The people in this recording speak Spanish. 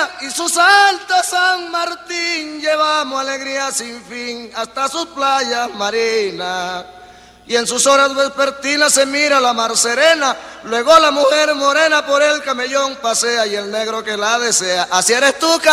y su santo San Martín, llevamos alegría sin fin hasta sus playas marinas. Y en sus horas vespertinas se mira la mar serena, luego la mujer morena por el camellón pasea y el negro que la desea. Así eres tú,